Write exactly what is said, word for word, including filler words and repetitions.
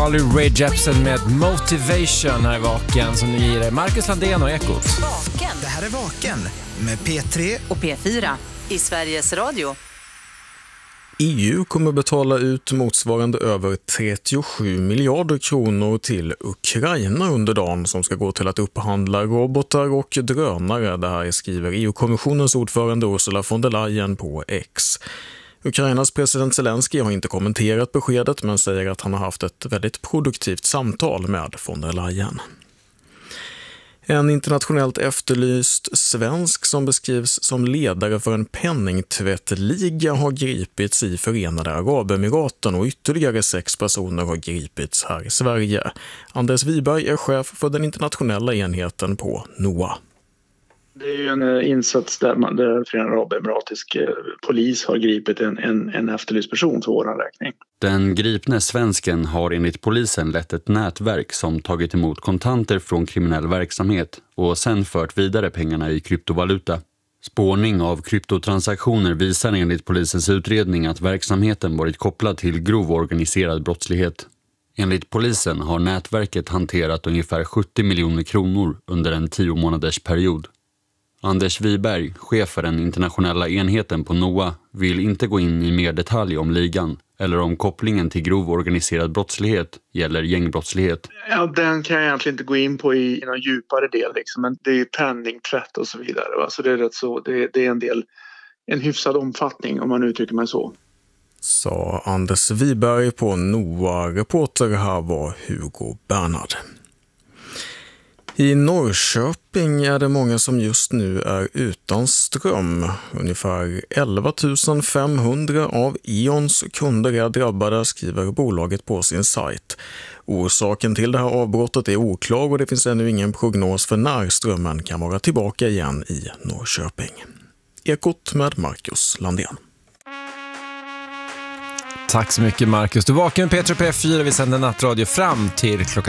Carly Rae Jepsen med Motivation här i Vaken som nu ger dig Marcus Landén och Ekot. Vaken. Det här är Vaken med P tre och P fyra i Sveriges Radio. E U kommer betala ut motsvarande över trettiosju miljarder kronor till Ukraina under dagen som ska gå till att upphandla robotar och drönare. Det här skriver E U-kommissionens ordförande Ursula von der Leyen på X. Ukrainas president Zelensky har inte kommenterat beskedet men säger att han har haft ett väldigt produktivt samtal med von der Leyen. En internationellt efterlyst svensk som beskrivs som ledare för en penningtvättliga har gripits i Förenade Arabemiraten och ytterligare sex personer har gripits här i Sverige. Anders Wiberg är chef för den internationella enheten på NOA. Det är ju en insats där, man, där Förenade Arabemiratisk polis har gripit en, en, en efterlyst person för vår räkning. Den gripne svensken har enligt polisen lett ett nätverk som tagit emot kontanter från kriminell verksamhet och sen fört vidare pengarna i kryptovaluta. Spårning av kryptotransaktioner visar enligt polisens utredning att verksamheten varit kopplad till grov organiserad brottslighet. Enligt polisen har nätverket hanterat ungefär sjuttio miljoner kronor under en tio månaders period. Anders Wiberg, chef för den internationella enheten på NOA, vill inte gå in i mer detalj om ligan eller om kopplingen till grov organiserad brottslighet gäller gängbrottslighet. Ja, den kan jag egentligen inte gå in på i, i någon djupare del, liksom. Men det är ju penningtvätt och så vidare. Va? Så det är rätt så, det, det är en del, en hyfsad omfattning om man uttrycker mig så. Sa Anders Wiberg på NOA. Reporter här var Hugo Bernhard. I Norrköping är det många som just nu är utan ström. Ungefär elva tusen femhundra av E.ONs kunder är drabbade, skriver bolaget på sin sajt. Orsaken till det här avbrottet är oklar och det finns ännu ingen prognos för när strömmen kan vara tillbaka igen i Norrköping. Ekot med Marcus Landén. Tack så mycket Marcus. Du vaknar med P tre P fyra. Vi sänder nattradio fram till klockan